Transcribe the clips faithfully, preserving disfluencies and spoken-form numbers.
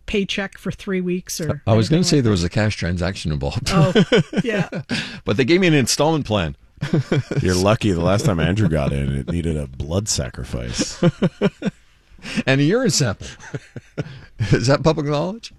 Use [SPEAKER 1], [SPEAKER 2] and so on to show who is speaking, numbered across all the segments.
[SPEAKER 1] paycheck for three weeks. Or
[SPEAKER 2] I was going to
[SPEAKER 1] like
[SPEAKER 2] say
[SPEAKER 1] that.
[SPEAKER 2] there was a cash transaction involved.
[SPEAKER 1] Oh, yeah.
[SPEAKER 2] But they gave me an installment plan.
[SPEAKER 3] You're lucky. The last time Andrew got in, it needed a blood sacrifice.
[SPEAKER 2] And a urine sample. Is that public knowledge?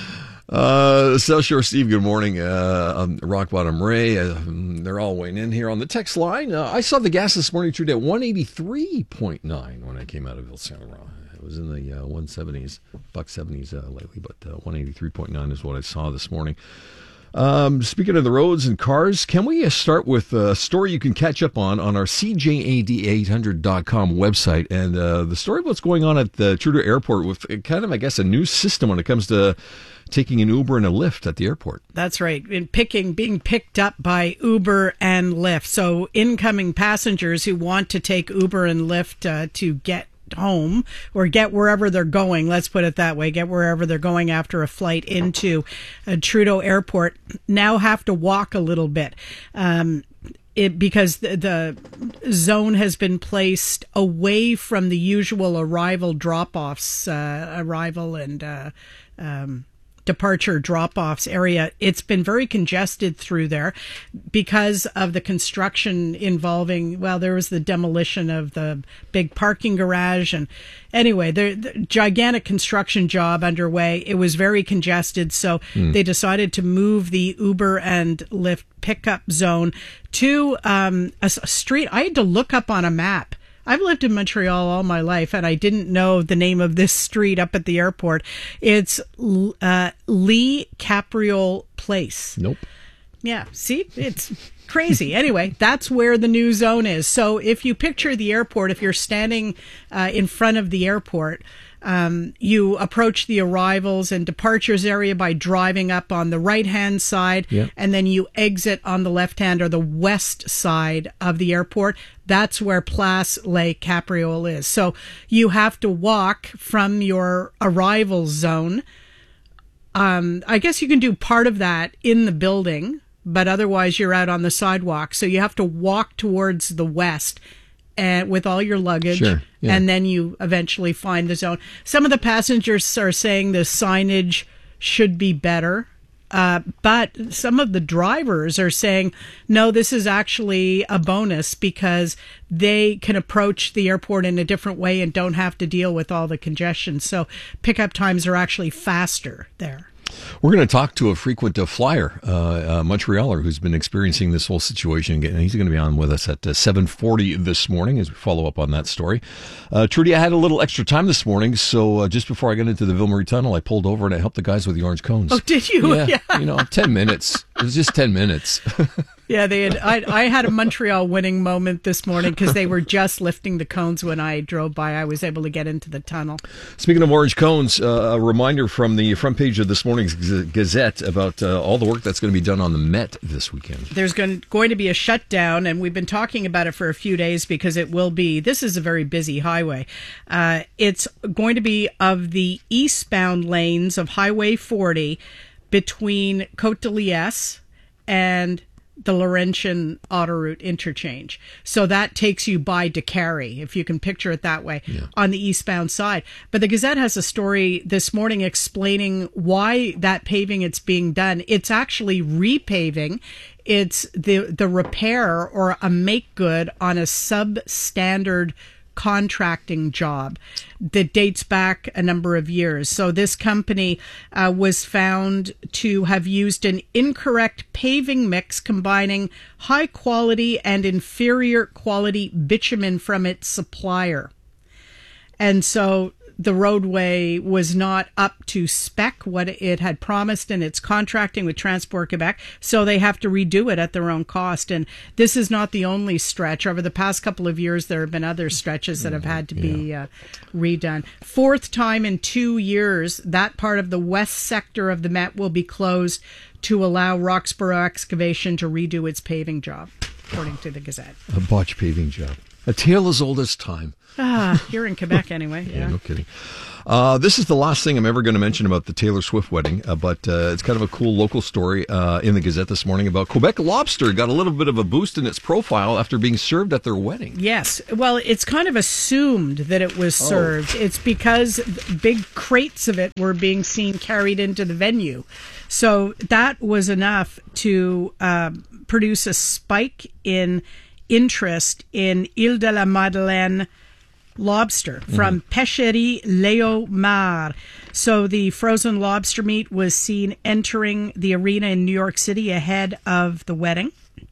[SPEAKER 2] Uh, South Shore Steve, good morning. Uh, um, Rock Bottom Ray, uh, they're all weighing in here on the text line. Uh, I saw the gas this morning through at one eighty-three point nine when I came out of Ville Saint Laurent. It was in the uh, one seventies, buck seventies uh, lately, but uh, one eighty-three point nine is what I saw this morning. Um, speaking of the roads and cars, can we uh, start with a story you can catch up on on our C J A D eight hundred dot com website, and uh, the story of what's going on at the Trudeau Airport with kind of, I guess, a new system when it comes to taking an Uber and a Lyft at the airport.
[SPEAKER 1] That's right. In picking, being picked up by Uber and Lyft. So incoming passengers who want to take Uber and Lyft uh, to get home or get wherever they're going, let's put it that way, get wherever they're going after a flight into uh, Trudeau Airport, now have to walk a little bit. Um, It, because the, the zone has been placed away from the usual arrival drop-offs, uh, arrival and uh, um, departure drop-offs area. It's been very congested through there because of the construction involving, well, there was the demolition of the big parking garage. And anyway, the, the gigantic construction job underway. It was very congested. So mm. they decided to move the Uber and Lyft pickup zone to um, a, a street. I had to look up on a map. I've lived in Montreal all my life, and I didn't know the name of this street up at the airport. It's uh, Lee Capriole Place.
[SPEAKER 2] Nope.
[SPEAKER 1] Yeah, see? It's crazy. Anyway, that's where the new zone is. So if you picture the airport, if you're standing uh, in front of the airport, Um, you approach the arrivals and departures area by driving up on the right-hand side,
[SPEAKER 2] yep.
[SPEAKER 1] and then you exit on the left-hand or the west side of the airport. That's where Place Les Caprioles is. So you have to walk from your arrival zone. Um, I guess you can do part of that in the building, but otherwise you're out on the sidewalk. So you have to walk towards the west and with all your luggage,
[SPEAKER 2] sure, yeah.
[SPEAKER 1] and then you eventually find the zone. Some of the passengers are saying the signage should be better, uh, but some of the drivers are saying, no, this is actually a bonus because they can approach the airport in a different way and don't have to deal with all the congestion. So pickup times are actually faster there.
[SPEAKER 2] We're going to talk to a frequent uh, flyer, uh, a Montrealer, who's been experiencing this whole situation. And he's going to be on with us at uh, seven forty this morning as we follow up on that story. Uh, Trudy, I had a little extra time this morning, so uh, just before I got into the Ville Marie Tunnel, I pulled over and I helped the guys with the orange cones.
[SPEAKER 1] Oh, did you?
[SPEAKER 2] Yeah,
[SPEAKER 1] yeah.
[SPEAKER 2] You know, ten minutes. It was just ten minutes.
[SPEAKER 1] Yeah, they had. I, I had a Montreal winning moment this morning because they were just lifting the cones when I drove by. I was able to get into the tunnel.
[SPEAKER 2] Speaking of orange cones, uh, a reminder from the front page of this morning's Gazette about uh, all the work that's going to be done on the Met this weekend.
[SPEAKER 1] There's going, going to be a shutdown, and we've been talking about it for a few days because it will be, this is a very busy highway. Uh, it's going to be of the eastbound lanes of Highway forty between Côte de Liesse and the Laurentian Autoroute interchange. So that takes you by Décarie, if you can picture it that way, yeah. on the eastbound side. But the Gazette has a story this morning explaining why that paving it's being done. It's actually repaving. It's the the repair or a make good on a substandard contracting job that dates back a number of years. So this company uh, was found to have used an incorrect paving mix combining high quality and inferior quality bitumen from its supplier. And so the roadway was not up to spec, what it had promised in its contracting with Transport Quebec, so they have to redo it at their own cost. And this is not the only stretch. Over the past couple of years, there have been other stretches that have had to be
[SPEAKER 2] yeah.
[SPEAKER 1] uh, redone. Fourth time in two years, that part of the west sector of the Met will be closed to allow Roxborough Excavation to redo its paving job, according to the Gazette.
[SPEAKER 2] A botch paving job. A tale as old as time.
[SPEAKER 1] Ah, you're in Quebec anyway. Yeah.
[SPEAKER 2] Yeah, no kidding. Uh, this is the last thing I'm ever going to mention about the Taylor Swift wedding, uh, but uh, it's kind of a cool local story uh, in the Gazette this morning about Quebec Lobster got a little bit of a boost in its profile after being served at their wedding.
[SPEAKER 1] Yes. Well, it's kind of assumed that it was served. Oh. It's because big crates of it were being seen carried into the venue. So that was enough to uh, produce a spike in interest in Ile de la Madeleine lobster from mm-hmm. Pêcherie Léo Mar. So the frozen lobster meat was seen entering the arena in New York City ahead of the wedding,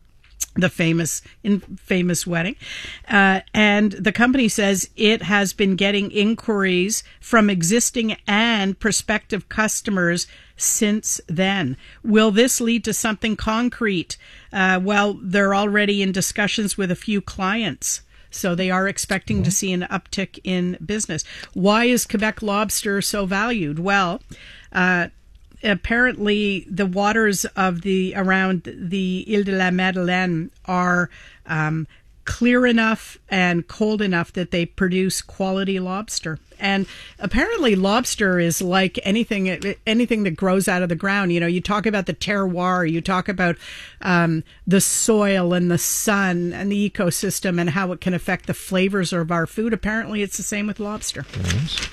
[SPEAKER 1] the famous in, famous wedding. Uh, and the company says it has been getting inquiries from existing and prospective customers since then. Will this lead to something concrete? Uh, well, they're already in discussions with a few clients. So they are expecting mm-hmm. to see an uptick in business. Why is Quebec lobster so valued? Well, uh, apparently the waters of the around the Ile de la Madeleine are um, clear enough and cold enough that they produce quality lobster. And apparently lobster is like anything anything that grows out of the ground. You know, you talk about the terroir, you talk about um, the soil and the sun and the ecosystem and how it can affect the flavors of our food. Apparently it's the same with lobster.
[SPEAKER 2] Yes.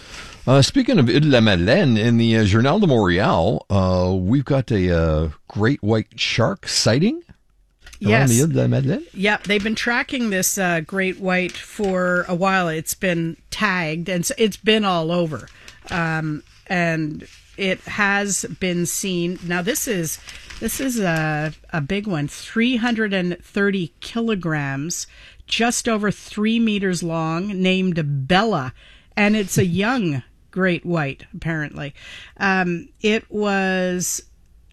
[SPEAKER 2] Uh, speaking of Ile de la Madeleine, in the uh, Journal de Montréal, uh, we've got a uh, great white shark sighting.
[SPEAKER 1] Yes.
[SPEAKER 2] The Ile de la Madeleine?
[SPEAKER 1] Yeah, they've been tracking this uh, great white for a while. It's been tagged, and so it's been all over. Um, and it has been seen. Now, this is this is a, a big one, three hundred thirty kilograms, just over three meters long, named Bella. And it's a young great white, apparently. Um, it was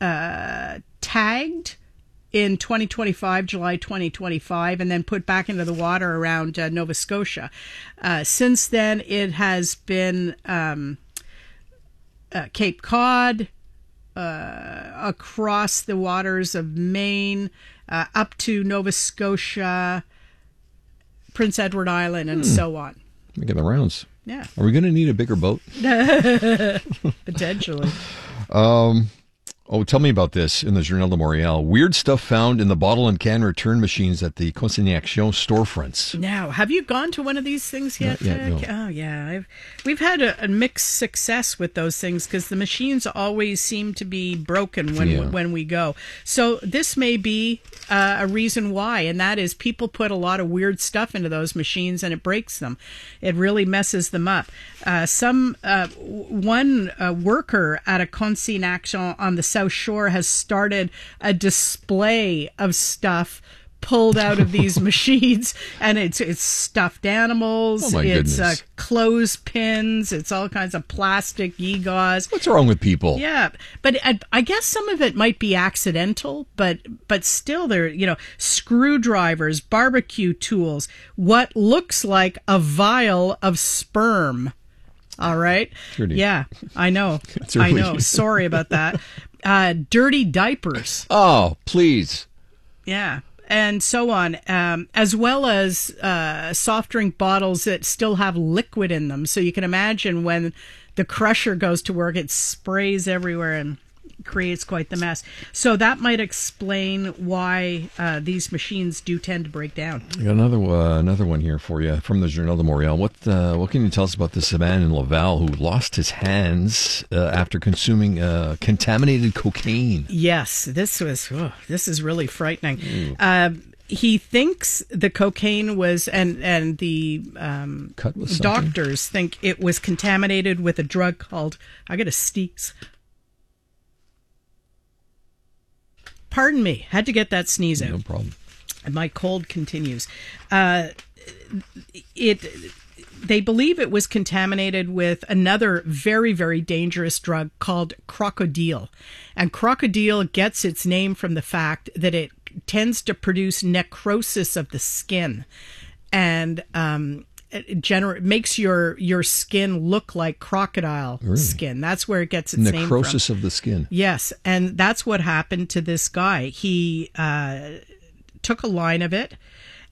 [SPEAKER 1] uh, tagged in twenty twenty-five, July twenty twenty-five, and then put back into the water around uh, Nova Scotia. Uh, since then, it has been um, uh, Cape Cod, uh, across the waters of Maine, uh, up to Nova Scotia, Prince Edward Island, and hmm. so on.
[SPEAKER 2] Making the rounds.
[SPEAKER 1] Yeah.
[SPEAKER 2] Are we going to need a bigger boat?
[SPEAKER 1] Potentially.
[SPEAKER 2] Um... Oh, tell me about this in the Journal de Montréal. Weird stuff found in the bottle and can return machines at the Consignation storefronts.
[SPEAKER 1] Now, have you gone to one of these things yet?
[SPEAKER 2] Not yet, no.
[SPEAKER 1] Oh, yeah. I've, we've had a, a mixed success with those things because the machines always seem to be broken when
[SPEAKER 2] Yeah.
[SPEAKER 1] we, when we go. So this may be uh, a reason why, and that is people put a lot of weird stuff into those machines and it breaks them. It really messes them up. Uh, some uh, one uh, worker at a Consignation on the South Shore has started a display of stuff pulled out of these machines, and it's it's stuffed animals,
[SPEAKER 2] Oh, my
[SPEAKER 1] it's uh,
[SPEAKER 2] goodness.
[SPEAKER 1] clothespins, it's all kinds of plastic gewgaws.
[SPEAKER 2] What's wrong with people?
[SPEAKER 1] Yeah, but I, I guess some of it might be accidental, but but still, there you know screwdrivers, barbecue tools, what looks like a vial of sperm. All right.
[SPEAKER 2] Dirty.
[SPEAKER 1] Yeah, I know.
[SPEAKER 2] That's really-
[SPEAKER 1] I know. Sorry about that. Uh, dirty diapers.
[SPEAKER 2] Oh, please.
[SPEAKER 1] Yeah. And so on, um, as well as uh, soft drink bottles that still have liquid in them. So you can imagine when the crusher goes to work, it sprays everywhere and creates quite the mess. So that might explain why uh, these machines do tend to break down.
[SPEAKER 2] I got another uh, another one here for you from the Journal de Montréal. What uh, what can you tell us about this man in Laval who lost his hands uh, after consuming uh, contaminated cocaine?
[SPEAKER 1] Yes, this was oh, this is really frightening. Uh, he thinks the cocaine was, and and the um,
[SPEAKER 2] Cut with something?
[SPEAKER 1] doctors think it was contaminated with a drug called, I got to sneeze. Pardon me, had to get that sneeze out.
[SPEAKER 2] No problem.
[SPEAKER 1] And my cold continues. Uh, it, they believe it was contaminated with another very, very dangerous drug called crocodile. And crocodile gets its name from the fact that it tends to produce necrosis of the skin. And um, it gener- makes your, your skin look like crocodile
[SPEAKER 2] Really?
[SPEAKER 1] skin. That's where it gets its name from.
[SPEAKER 2] Necrosis of the skin.
[SPEAKER 1] Yes, and that's what happened to this guy. He uh, took a line of it,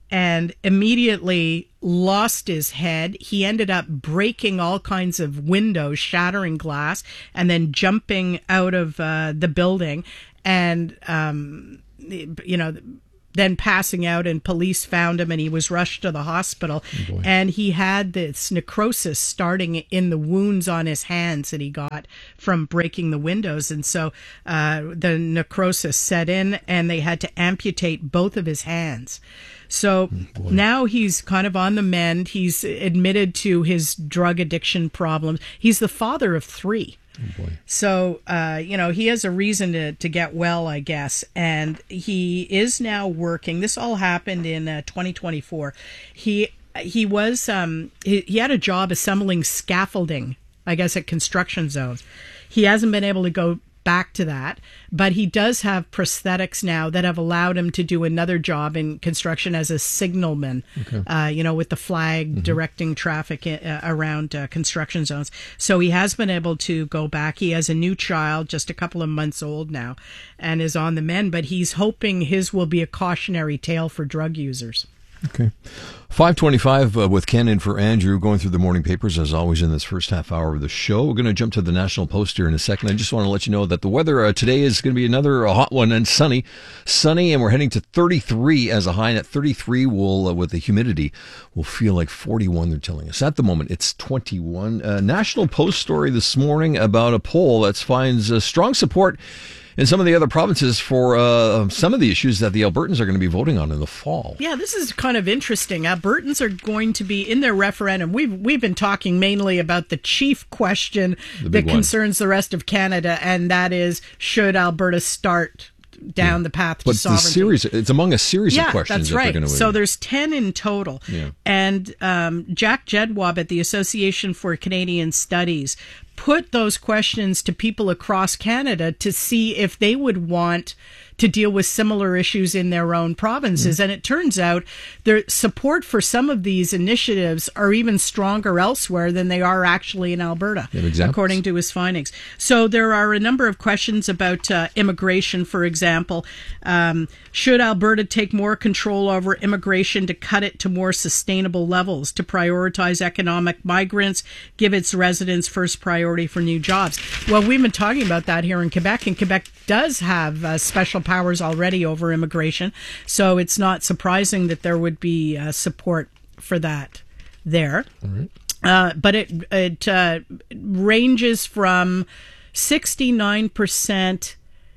[SPEAKER 1] and immediately lost his head. He ended up breaking all kinds of windows, shattering glass, and then jumping out of uh, the building and, um, you know, then passing out, and police found him and he was rushed to the hospital. Oh, and he had this necrosis starting in the wounds on his hands that he got from breaking the windows. And so uh, the necrosis set in and they had to amputate both of his hands. So oh, now he's kind of on the mend. He's admitted to his drug addiction problems. He's the father of three. Oh boy. So, uh, you know, he has a reason to, to get well, I guess. And he is now working. This all happened in uh, twenty twenty-four. He he was um, he, he had a job assembling scaffolding, I guess, at construction zones. He hasn't been able to go back to that, but he does have prosthetics now that have allowed him to do another job in construction as a signalman, okay. uh, you know, with the flag mm-hmm. directing traffic in, uh, around uh, construction zones. So he has been able to go back. He has a new child, just a couple of months old now, and is on the mend, but he's hoping his will be a cautionary tale for drug users.
[SPEAKER 2] Okay. five twenty-five uh, with Ken in for Andrew, going through the morning papers as always in this first half hour of the show. We're going to jump to the National Post here in a second. I just want to let you know that the weather uh, today is going to be another uh, hot one and sunny. Sunny, and we're heading to thirty-three as a high. And at thirty-three, we'll, uh, with the humidity, we'll feel like forty-one, they're telling us. At the moment, it's twenty-one. Uh, National Post story this morning about a poll that finds uh, strong support in some of the other provinces for uh, some of the issues that the Albertans are going to be voting on in the fall.
[SPEAKER 1] Yeah, this is kind of interesting. Albertans are going to be, in their referendum, we've, we've been talking mainly about the chief question that concerns the rest of Canada, and that is, should Alberta start down yeah. the path to
[SPEAKER 2] but
[SPEAKER 1] sovereignty?
[SPEAKER 2] The series, it's among a series
[SPEAKER 1] yeah,
[SPEAKER 2] of questions
[SPEAKER 1] that's
[SPEAKER 2] that
[SPEAKER 1] right.
[SPEAKER 2] they're going to
[SPEAKER 1] So there's ten in total.
[SPEAKER 2] Yeah.
[SPEAKER 1] And um, Jack Jedwab at the Association for Canadian Studies put those questions to people across Canada to see if they would want to deal with similar issues in their own provinces. Mm. And it turns out their support for some of these initiatives are even stronger elsewhere than they are actually in Alberta, according to his findings. So there are a number of questions about uh, immigration, for example. Um, should Alberta take more control over immigration to cut it to more sustainable levels, to prioritize economic migrants, give its residents first priority for new jobs? Well, we've been talking about that here in Quebec, and Quebec does have uh, special powers already over immigration, so it's not surprising that there would be uh, support for that there.
[SPEAKER 2] All right.
[SPEAKER 1] Uh, but it it uh, ranges from sixty-nine percent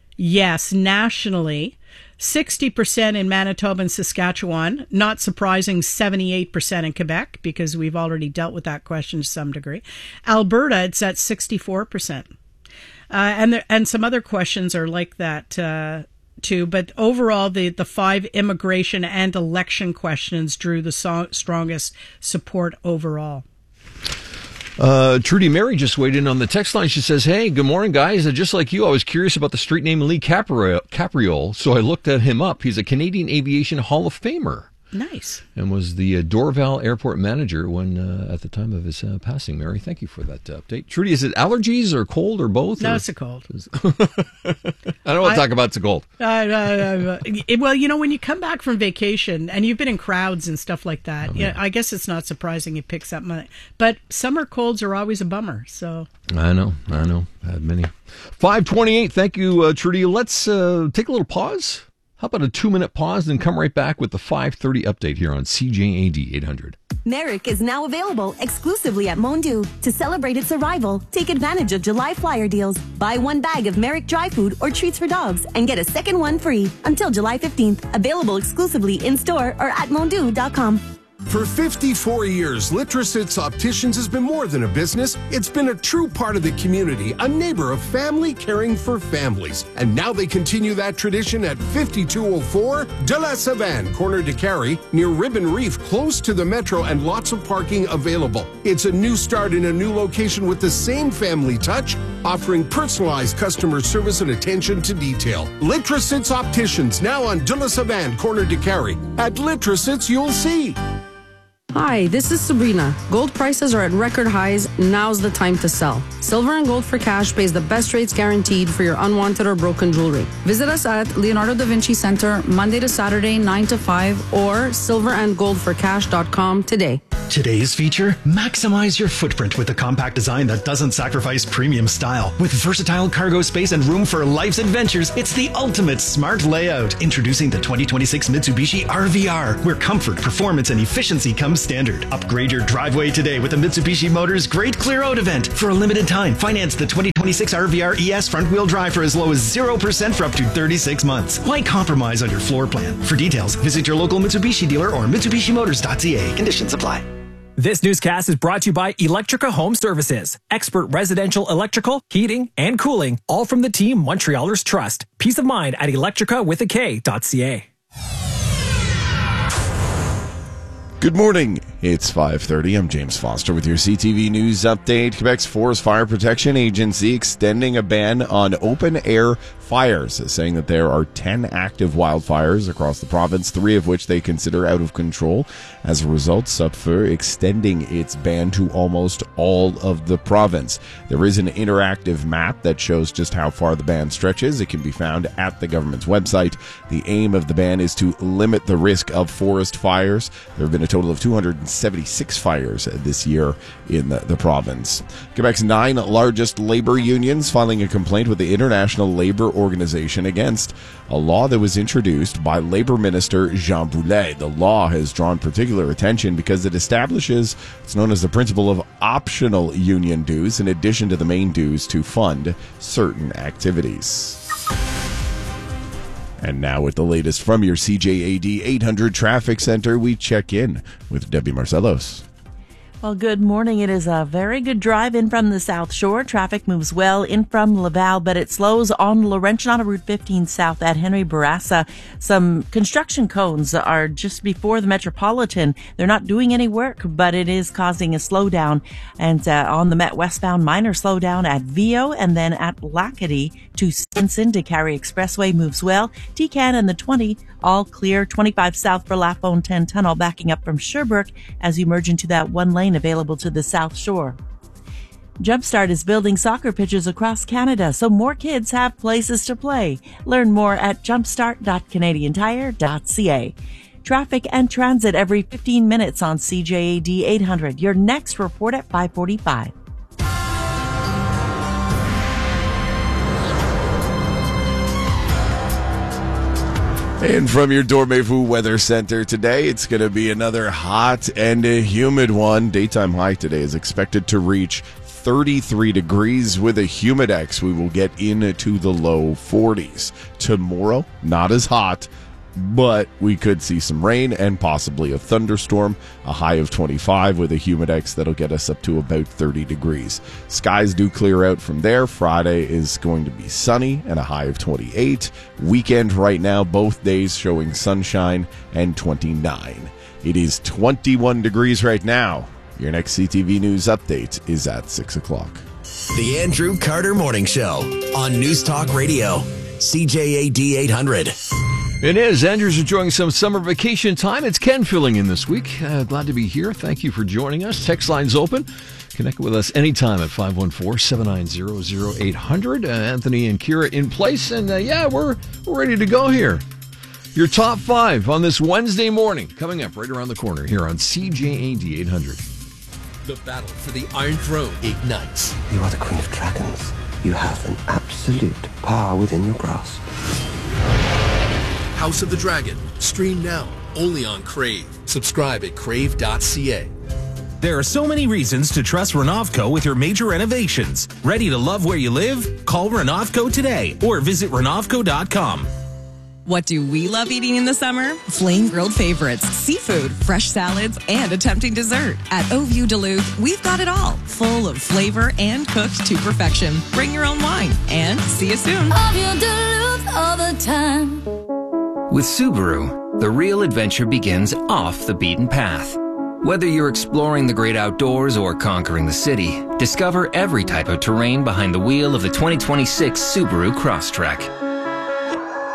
[SPEAKER 1] yes nationally, sixty percent in Manitoba and Saskatchewan, not surprising, seventy-eight percent in Quebec, because we've already dealt with that question to some degree. Alberta, it's at sixty-four percent. Uh, and there, and some other questions are like that uh, too. But overall, the, the five immigration and election questions drew the so- strongest support overall.
[SPEAKER 2] Uh, Trudy Mary just weighed in on the text line. She says, hey, good morning, guys. Uh, just like you, I was curious about the street name Lee Capri- Capriole, so I looked at him up. He's a Canadian Aviation Hall of Famer.
[SPEAKER 1] Nice.
[SPEAKER 2] And was the uh, Dorval Airport manager when uh, at the time of his uh, passing. Mary, thank you for that uh, update. Trudy, is it allergies or cold or both?
[SPEAKER 1] No,
[SPEAKER 2] or?
[SPEAKER 1] it's a cold.
[SPEAKER 2] I don't want to talk about it's a cold.
[SPEAKER 1] Uh, uh, uh, well, you know, when you come back from vacation and you've been in crowds and stuff like that, oh, yeah, I guess it's not surprising it picks up money. But summer colds are always a bummer. So
[SPEAKER 2] I know, I know. I had many. five twenty-eight. Thank you, uh, Trudy. Let's uh, take a little pause. How about a two-minute pause, then come right back with the five thirty update here on C J A D eight hundred.
[SPEAKER 4] Merrick is now available exclusively at Mondu. To celebrate its arrival, take advantage of July flyer deals. Buy one bag of Merrick dry food or treats for dogs and get a second one free until July fifteenth. Available exclusively in-store or at mondu dot com.
[SPEAKER 5] For fifty-four years, Litrosits Opticians has been more than a business. It's been a true part of the community, a neighbor of family caring for families. And now they continue that tradition at fifty-two oh four De La Savane, corner de Carey, near Ribbon Reef, close to the metro, and lots of parking available. It's a new start in a new location with the same family touch, offering personalized customer service and attention to detail. Litrosits Opticians, now on De La Savane, corner de Carey. At Litrosits, you'll see.
[SPEAKER 6] Hi, this is Sabrina. Gold prices are at record highs. Now's the time to sell. Silver and Gold for Cash pays the best rates guaranteed for your unwanted or broken jewelry. Visit us at Leonardo da Vinci Center Monday to Saturday, nine to five, or silver and gold for cash dot com today.
[SPEAKER 7] Today's feature, maximize your footprint with a compact design that doesn't sacrifice premium style. With versatile cargo space and room for life's adventures, it's the ultimate smart layout. Introducing the twenty twenty-six Mitsubishi R V R, where comfort, performance, and efficiency come standard. Upgrade your driveway today with a Mitsubishi Motors Great Clear Out event. For a limited time, finance the twenty twenty-six R V R E S front-wheel drive for as low as zero percent for up to thirty-six months. Why compromise on your floor plan? For details, visit your local Mitsubishi dealer or Mitsubishi Motors dot C A. Conditions apply.
[SPEAKER 8] This newscast is brought to you by Electrica Home Services. Expert residential electrical, heating, and cooling, all from the team Montrealers trust. Peace of mind at electrica with a K dot C A.
[SPEAKER 3] Good morning. It's five thirty. I'm James Foster with your C T V News update. Quebec's Forest Fire Protection Agency extending a ban on open-air fires, saying that there are ten active wildfires across the province, three of which they consider out of control. As a result, Supfeu extending its ban to almost all of the province. There is an interactive map that shows just how far the ban stretches. It can be found at the government's website. The aim of the ban is to limit the risk of forest fires. There have been a total of two hundred seventy-six fires this year in the, the province. Quebec's nine largest labor unions filing a complaint with the International Labor Organization against a law that was introduced by Labor Minister Jean Boulet. The law has drawn particular attention because it establishes what's known as the principle of optional union dues in addition to the main dues to fund certain activities. And now with the latest from your C J A D eight hundred Traffic Center, we check in with Debbie Marcellos.
[SPEAKER 9] Well, good morning. It is a very good drive in from the South Shore. Traffic moves well in from Laval, but it slows on Laurentian on Route fifteen South at Henry Bourassa. Some construction cones are just before the Metropolitan. They're not doing any work, but it is causing a slowdown. And uh, on the Met westbound, minor slowdown at Vio and then at Lackady to Stinson to Carry Expressway moves well. T C A N and the twenty all clear. twenty-five south for Lafone ten Tunnel backing up from Sherbrooke as you merge into that one lane available to the South Shore. Jumpstart is building soccer pitches across Canada so more kids have places to play. Learn more at jumpstart dot canadian tire dot c a. Traffic and transit every fifteen minutes on C J A D eight hundred. Your next report at five forty-five.
[SPEAKER 3] And from your Dormevu Weather Center today, it's going to be another hot and a humid one. Daytime high today is expected to reach thirty-three degrees with a humidex. We will get into the low forties. Tomorrow, not as hot, but we could see some rain and possibly a thunderstorm. A high of twenty-five with a humidex that'll get us up to about thirty degrees. Skies do clear out from there. Friday is going to be sunny and a high of twenty-eight. Weekend right now, both days showing sunshine and twenty-nine. It is twenty-one degrees right now. Your next C T V News update is at six o'clock.
[SPEAKER 10] The Andrew Carter Morning Show on News Talk Radio, C J A D eight hundred.
[SPEAKER 2] It is. Andrew's enjoying some summer vacation time. It's Ken filling in this week. Uh, glad to be here. Thank you for joining us. Text line's open. Connect with us anytime at five one four, seven nine zero, zero eight hundred. Uh, Anthony and Kira in place. And uh, yeah, we're, we're ready to go here. Your top five on this Wednesday morning coming up right around the corner here on C J A D eight hundred.
[SPEAKER 11] The battle for the Iron Throne ignites.
[SPEAKER 12] You are the Queen of Dragons. You have an absolute power within your grasp.
[SPEAKER 11] House of the Dragon. Stream now, only on Crave. Subscribe at crave dot c a.
[SPEAKER 13] There are so many reasons to trust Renovco with your major renovations. Ready to love where you live? Call Renovco today or visit renovco dot com.
[SPEAKER 14] What do we love eating in the summer? Flame grilled favorites, seafood, fresh salads, and a tempting dessert. At Au View Duluth, we've got it all, full of flavor and cooked to perfection. Bring your own wine and see you soon.
[SPEAKER 15] Au View Duluth all the time.
[SPEAKER 16] With Subaru, the real adventure begins off the beaten path. Whether you're exploring the great outdoors or conquering the city, discover every type of terrain behind the wheel of the twenty twenty-six Subaru Crosstrek.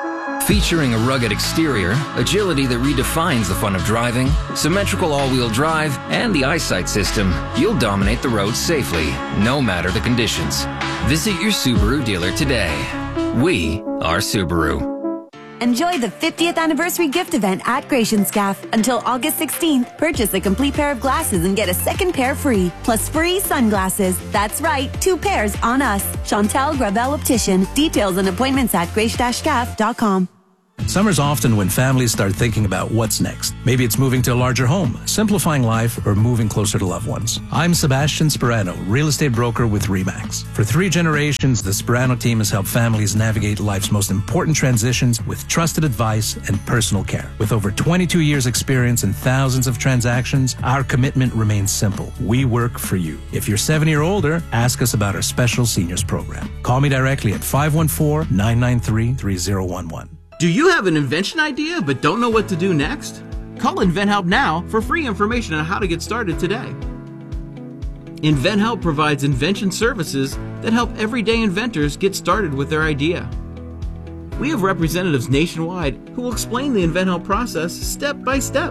[SPEAKER 16] Featuring a rugged exterior, agility that redefines the fun of driving, symmetrical all-wheel drive, and the eyesight system, you'll dominate the road safely, no matter the conditions. Visit your Subaru dealer today. We are Subaru.
[SPEAKER 4] Enjoy the fiftieth anniversary gift event at Gratianscaf. Until August sixteenth, purchase a complete pair of glasses and get a second pair free, plus free sunglasses. That's right, two pairs on us. Chantal Gravel Optician. Details and appointments at grace dash scaf dot com.
[SPEAKER 17] Summer's often when families start thinking about what's next. Maybe it's moving to a larger home, simplifying life, or moving closer to loved ones. I'm Sebastian Sperano, real estate broker with RE/MAX. For three generations, the Sperano team has helped families navigate life's most important transitions with trusted advice and personal care. With over twenty-two years experience and thousands of transactions, our commitment remains simple. We work for you. If you're seventy or older, ask us about our special seniors program. Call me directly at five one four, nine nine three, three zero one one.
[SPEAKER 18] Do you have an invention idea but don't know what to do next? Call InventHelp now for free information on how to get started today. InventHelp provides invention services that help everyday inventors get started with their idea. We have representatives nationwide who will explain the InventHelp process step by step.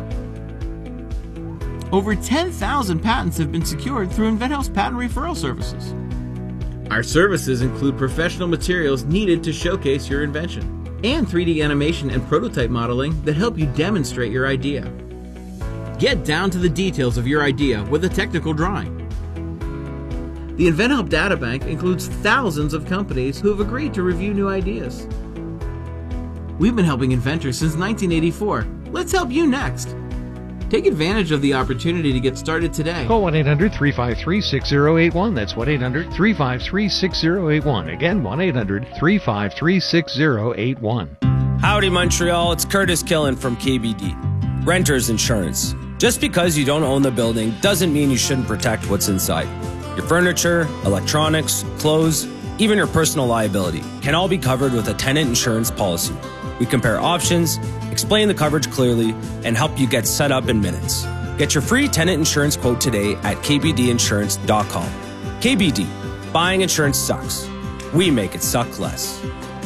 [SPEAKER 18] Over ten thousand patents have been secured through InventHelp's patent referral services. Our services include professional materials needed to showcase your invention, and three D animation and prototype modeling that help you demonstrate your idea. Get down to the details of your idea with a technical drawing. The InventHelp Databank includes thousands of companies who have agreed to review new ideas. We've been helping inventors since nineteen eighty-four. Let's help you next. Take advantage of the opportunity to get started today.
[SPEAKER 19] Call one eight hundred, three five three, six zero eight one. That's one eight hundred, three five three, six zero eight one. Again, one eight hundred, three five three, six zero eight one.
[SPEAKER 20] Howdy, Montreal. It's Curtis Killen from K B D. Renters Insurance. Just because you don't own the building doesn't mean you shouldn't protect what's inside. Your furniture, electronics, clothes, even your personal liability can all be covered with a tenant insurance policy. We compare options, explain the coverage clearly, and help you get set up in minutes. Get your free tenant insurance quote today at k b d insurance dot com. K B D. Buying insurance sucks. We make it suck less.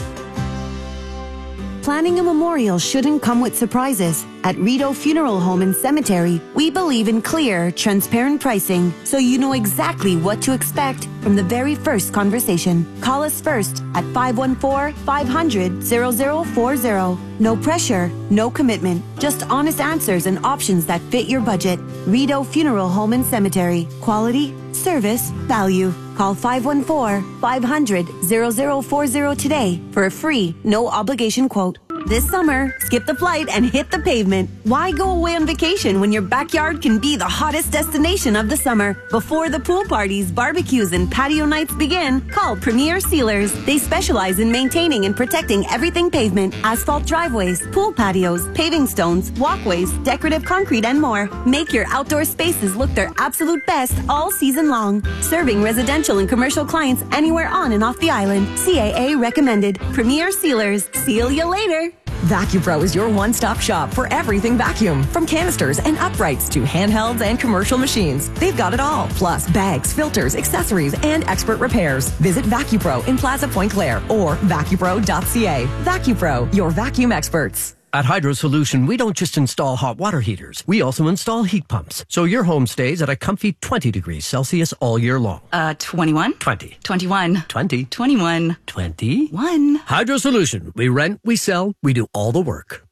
[SPEAKER 4] Planning a memorial shouldn't come with surprises. At Rideau Funeral Home and Cemetery, we believe in clear, transparent pricing, so you know exactly what to expect from the very first conversation. Call us first at five one four, five hundred, zero zero four zero. No pressure, no commitment, just honest answers and options that fit your budget. Rideau Funeral Home and Cemetery. Quality, service, value. Call five one four, five hundred, zero zero four zero today for a free, no obligation quote. This summer, skip the flight and hit the pavement. Why go away on vacation when your backyard can be the hottest destination of the summer? Before the pool parties, barbecues, and patio nights begin, call Premier Sealers. They specialize in maintaining and protecting everything pavement, asphalt driveways, pool patios, paving stones, walkways, decorative concrete, and more. Make your outdoor spaces look their absolute best all season long. Serving residential and commercial clients anywhere on and off the island. C A A recommended. Premier Sealers. Seal you later.
[SPEAKER 21] VacuPro is your one-stop shop for everything vacuum. From canisters and uprights to handhelds and commercial machines. They've got it all. Plus bags, filters, accessories, and expert repairs. Visit VacuPro in Plaza Point Claire or vacupro dot c a. VacuPro, your vacuum experts.
[SPEAKER 22] At Hydro Solution, we don't just install hot water heaters. We also install heat pumps. So your home stays at a comfy twenty degrees Celsius all year long.
[SPEAKER 23] Uh, twenty-one?
[SPEAKER 22] twenty.
[SPEAKER 23] twenty-one.
[SPEAKER 22] twenty.
[SPEAKER 23] twenty-one.
[SPEAKER 22] twenty.
[SPEAKER 23] One.
[SPEAKER 22] Hydro Solution. We rent, we sell, we do all the work.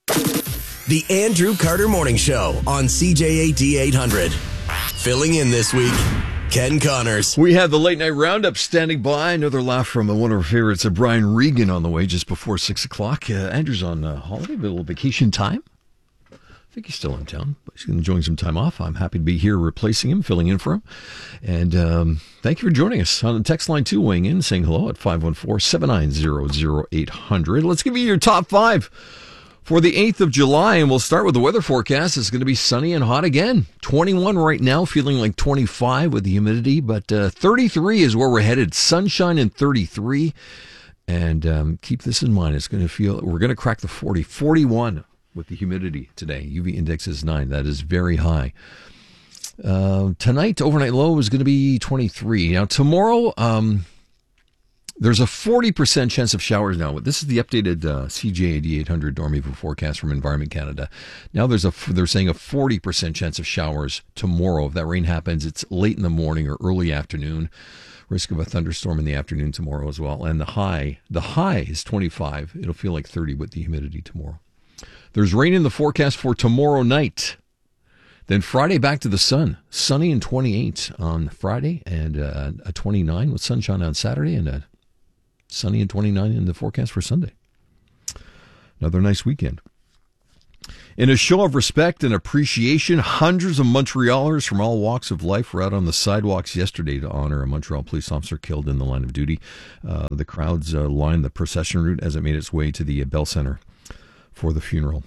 [SPEAKER 10] The Andrew Carter Morning Show on C J A D eight hundred. Filling in this week, Ken Connors.
[SPEAKER 2] We have the late night roundup standing by. Another laugh from one of our favorites, uh, Brian Regan, on the way just before six o'clock. Uh, Andrew's on uh, holiday, a little vacation time. I think he's still in town, but he's enjoying some time off. I'm happy to be here replacing him, filling in for him. And um, thank you for joining us on the text line too, weighing in, saying hello at five one four, seven nine zero, zero eight hundred. Let's give you your top five for the eighth of July, and we'll start with the weather forecast. It's going to be sunny and hot again. twenty-one right now, feeling like twenty-five with the humidity, but uh, thirty-three is where we're headed. Sunshine and thirty-three. And um, keep this in mind. It's going to feel, we're going to crack the forty. forty-one with the humidity today. U V index is nine. That is very high. Uh, tonight, overnight low is going to be twenty-three. Now, tomorrow, um, There's a forty percent chance of showers now. This is the updated uh, C J A D eight hundred Dormevo forecast from Environment Canada. Now there's a they're saying a forty percent chance of showers tomorrow. If that rain happens, it's late in the morning or early afternoon. Risk of a thunderstorm in the afternoon tomorrow as well. And the high, the high is twenty-five. It'll feel like thirty with the humidity tomorrow. There's rain in the forecast for tomorrow night. Then Friday, back to the sun. Sunny and twenty-eight on Friday, and uh, a twenty-nine with sunshine on Saturday, and a sunny and twenty-nine in the forecast for Sunday. Another nice weekend. In a show of respect and appreciation, hundreds of Montrealers from all walks of life were out on the sidewalks yesterday to honor a Montreal police officer killed in the line of duty. Uh, the crowds uh, lined the procession route as it made its way to the Bell Centre for the funeral.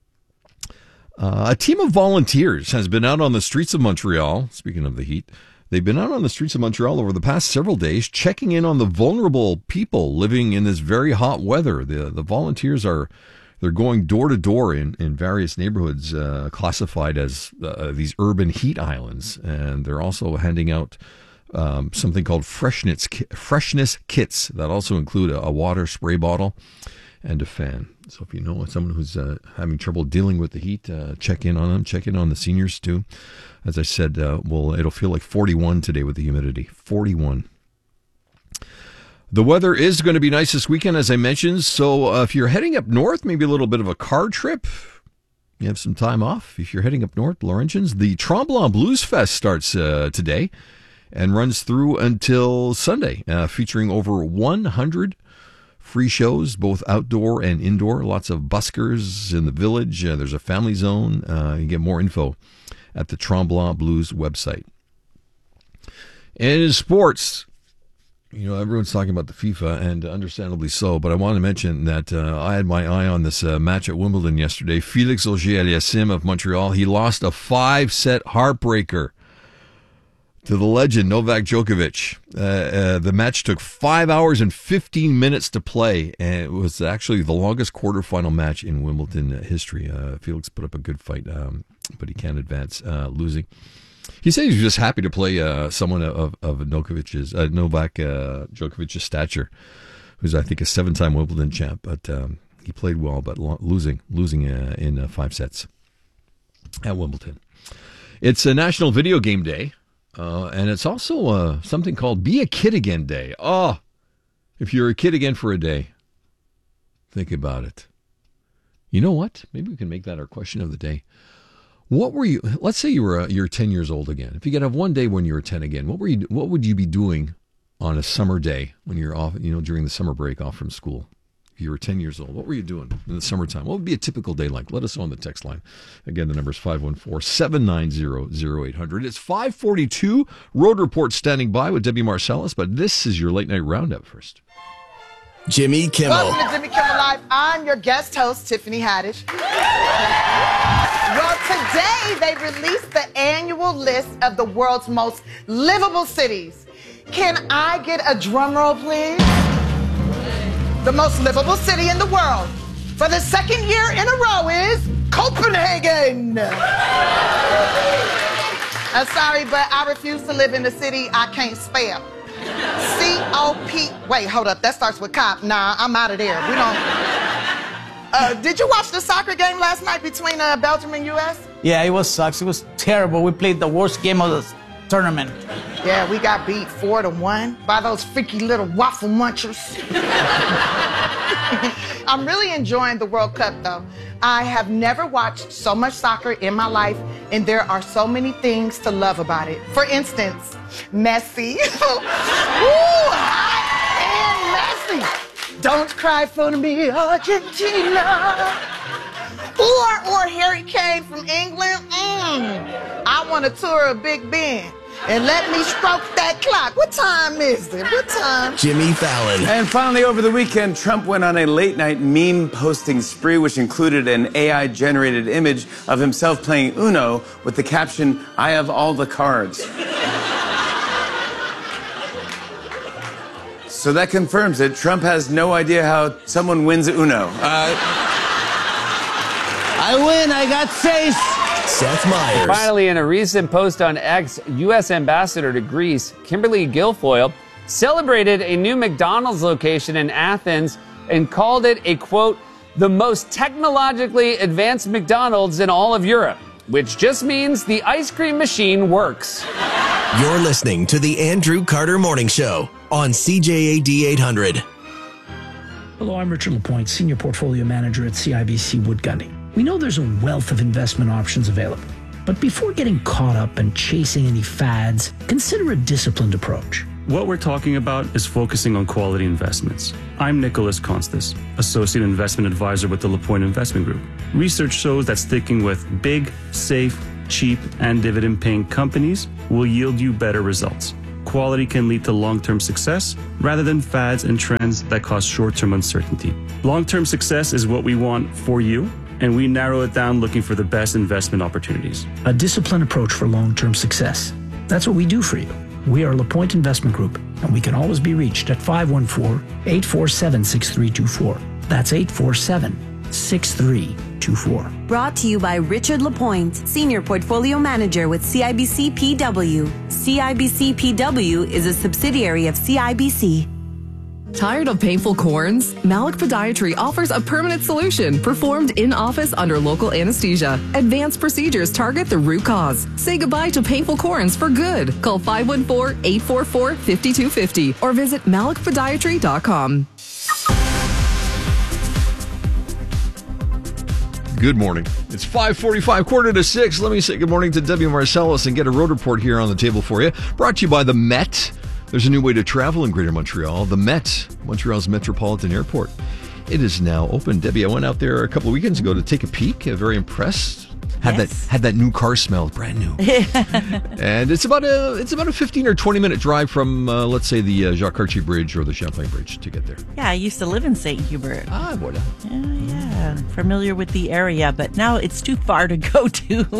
[SPEAKER 2] Uh, a team of volunteers has been out on the streets of Montreal, speaking of the heat. They've been out on the streets of Montreal over the past several days, checking in on the vulnerable people living in this very hot weather. The the volunteers are they're going door to door in in various neighborhoods uh, classified as uh, these urban heat islands, and they're also handing out um, something called freshness freshness kits that also include a, a water spray bottle and a fan. So if you know someone who's uh, having trouble dealing with the heat, uh, check in on them. Check in on the seniors too. As I said, uh, well, it'll feel like forty-one today with the humidity. forty-one. The weather is going to be nice this weekend, as I mentioned. So uh, if you're heading up north, maybe a little bit of a car trip, you have some time off. If you're heading up north, Laurentians, the Tremblant Blues Fest starts uh, today and runs through until Sunday, uh, featuring over one hundred free shows, both outdoor and indoor. Lots of buskers in the village. Uh, there's a family zone. Uh, you get more info at the Tremblant Blues website. And in sports, you know, everyone's talking about the FIFA, and understandably so, but I want to mention that uh, I had my eye on this uh, match at Wimbledon yesterday. Félix Auger-Aliassime of Montreal, he lost a five-set heartbreaker to the legend Novak Djokovic. Uh, uh, the match took five hours and fifteen minutes to play, and it was actually the longest quarterfinal match in Wimbledon history. Uh, Felix put up a good fight, um, but he can't advance, uh, losing. He said he was just happy to play uh, someone of, of Novak's, uh, Novak uh, Djokovic's stature, who's, I think, a seven-time Wimbledon champ. But um, he played well, but lo- losing losing uh, in uh, five sets at Wimbledon. It's a National Video Game Day. Uh, and it's also uh, something called Be a Kid Again Day. Oh, if you're a kid again for a day, think about it. You know what? Maybe we can make that our question of the day. What were you? Let's say you were uh, you're ten years old again. If you could have one day when you were ten again, what were you? What would you be doing on a summer day when you're off? You know, during the summer break off from school. If you were ten years old, what were you doing in the summertime? What would be a typical day like? Let us know on the text line. Again, the number is five one four, seven nine zero, zero eight hundred. It's five forty-two. Road Report standing by with Debbie Marcellus, but this is your late night roundup first.
[SPEAKER 10] Jimmy Kimmel.
[SPEAKER 1] Welcome to Jimmy Kimmel Live. I'm your guest host, Tiffany Haddish. Well, today they released the annual list of the world's most livable cities. Can I get a drum roll, please? The most livable city in the world for the second year in a row is Copenhagen. I'm sorry, but I refuse to live in a city I can't spell. C O P. Wait, hold up. That starts with cop. Nah, I'm out of there. We don't. Uh, did you watch the soccer game last night between uh, Belgium and U S?
[SPEAKER 5] Yeah, it was sucks. It was terrible. We played the worst game of the tournament.
[SPEAKER 1] Yeah, we got beat four to one by those freaky little waffle munchers. I'm really enjoying the World Cup, though. I have never watched so much soccer in my life, and there are so many things to love about it. For instance, Messi. Ooh, hot and Messi. Don't cry for me, Argentina. Or, or Harry Kane from England. Mm. I want a tour of Big Ben. And let me stroke that clock. What time is it? What time?
[SPEAKER 10] Jimmy Fallon.
[SPEAKER 23] And finally, over the weekend, Trump went on a late-night meme posting spree, which included an A I-generated image of himself playing Uno with the caption, "I have all the cards." So that confirms it. Trump has no idea how someone wins Uno. Uh,
[SPEAKER 5] I win. I got seis.
[SPEAKER 10] Seth Meyers.
[SPEAKER 24] Finally, in a recent post on X, U S Ambassador to Greece, Kimberly Guilfoyle,
[SPEAKER 6] celebrated a new McDonald's location in Athens and called it a, quote, the most technologically advanced McDonald's in all of Europe, which just means the ice cream machine works.
[SPEAKER 10] You're listening to the Andrew Carter Morning Show on C J A D eight hundred.
[SPEAKER 7] Hello, I'm Richard LaPointe, Senior Portfolio Manager at C I B C Wood Gundy. We know there's a wealth of investment options available, but before getting caught up and chasing any fads, consider a disciplined approach.
[SPEAKER 8] What we're talking about is focusing on quality investments. I'm Nicholas Constas, Associate Investment Advisor with the LaPointe Investment Group. Research shows that sticking with big, safe, cheap, and dividend-paying companies will yield you better results. Quality can lead to long-term success rather than fads and trends that cause short-term uncertainty. Long-term success is what we want for you, and we narrow it down looking for the best investment opportunities.
[SPEAKER 7] A disciplined approach for long-term success. That's what we do for you. We are LaPointe Investment Group, and we can always be reached at five one four, eight four seven, six three two four. That's eight four seven, six three two four.
[SPEAKER 4] Brought to you by Richard LaPointe, Senior Portfolio Manager with C I B C P W. C I B C P W is a subsidiary of C I B C.
[SPEAKER 24] Tired of painful corns? Malik Podiatry offers a permanent solution performed in office under local anesthesia. Advanced procedures target the root cause. Say goodbye to painful corns for good. Call five one four, eight four four, five two five zero or visit malik podiatry dot com.
[SPEAKER 2] Good morning. It's five forty-five, quarter to six. Let me say good morning to Debbie Marcellus and get a road report here on the table for you. Brought to you by the Met. There's a new way to travel in Greater Montreal, the Met, Montreal's Metropolitan Airport. It is now open. Debbie, I went out there a couple of weekends ago to take a peek. Uh, very impressed. Had yes. that had that new car smell, brand new. And it's about a it's about a fifteen or twenty minute drive from uh, let's say the uh, Jacques Cartier Bridge or the Champlain Bridge to get there.
[SPEAKER 9] Yeah, I used to live in Saint Hubert.
[SPEAKER 2] Ah, voilà.
[SPEAKER 9] Yeah, yeah, familiar with the area, but now it's too far to go to.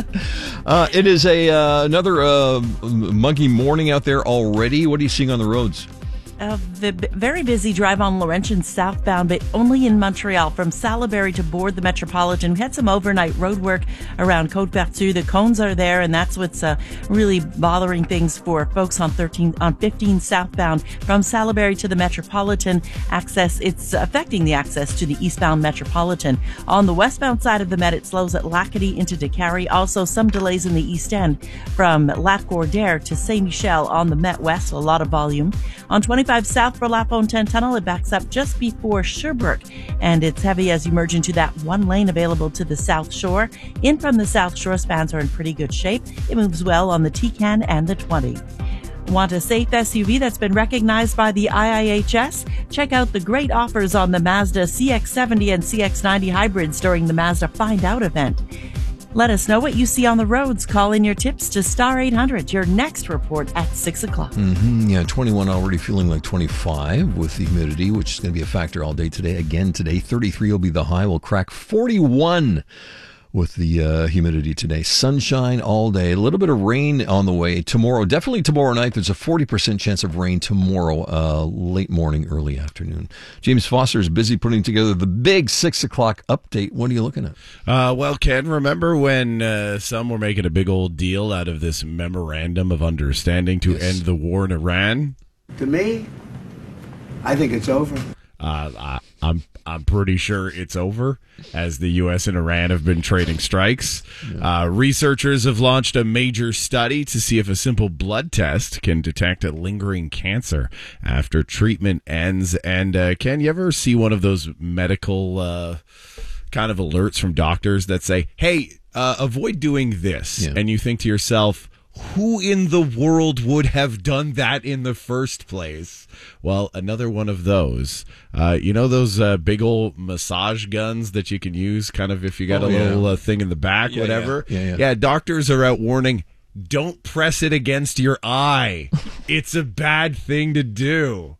[SPEAKER 2] uh, it is a uh, another uh, muggy morning out there already. What are you seeing on the roads?
[SPEAKER 9] A very busy drive on Laurentian southbound, but only in Montreal from Salaberry to board the Metropolitan. We had some overnight road work around Côte-Vertu. The cones are there, and that's what's uh, really bothering things for folks on thirteen on fifteen southbound from Salaberry to the Metropolitan. Access, it's affecting the access to the eastbound Metropolitan. On the westbound side of the Met, it slows at Lacadie into Décarie. Also, some delays in the east end from Lac-Gordère to Saint-Michel on the Met West. A lot of volume. On twenty-five south for La Fontaine Tunnel, it backs up just before Sherbrooke, and it's heavy as you merge into that one lane available to the South Shore. In from the South Shore, spans are in pretty good shape. It moves well on the T-C A N and the twenty. Want a safe S U V that's been recognized by the I I H S? Check out the great offers on the Mazda C X seventy and C X ninety hybrids during the Mazda Find Out event. Let us know what you see on the roads. Call in your tips to Star eight hundred. Your next report at six o'clock.
[SPEAKER 2] Mm-hmm. Yeah, twenty-one already feeling like twenty-five with the humidity, which is going to be a factor all day today. Again today, thirty-three will be the high. We'll crack forty-one with the uh, humidity today. Sunshine all day. A little bit of rain on the way tomorrow. Definitely tomorrow night. There's a forty percent chance of rain tomorrow, uh, late morning, early afternoon. James Foster is busy putting together the big six o'clock update. What are you looking at?
[SPEAKER 3] Uh, well, Ken, remember when uh, some were making a big old deal out of this memorandum of understanding to yes. end the war in Iran?
[SPEAKER 25] To me, I think it's over.
[SPEAKER 3] Uh, I, I'm I'm pretty sure it's over, as the U S and Iran have been trading strikes. Yeah. Uh, researchers have launched a major study to see if a simple blood test can detect a lingering cancer after treatment ends. And uh, Ken, you ever see one of those medical uh, kind of alerts from doctors that say, hey, uh, avoid doing this? Yeah. And you think to yourself, who in the world would have done that in the first place? Well, another one of those. Uh, you know those uh, big old massage guns that you can use kind of if you got oh, a yeah. little uh, thing in the back, yeah, whatever?
[SPEAKER 2] Yeah. Yeah, yeah.
[SPEAKER 3] yeah, doctors are out warning, don't press it against your eye. It's a bad thing to do.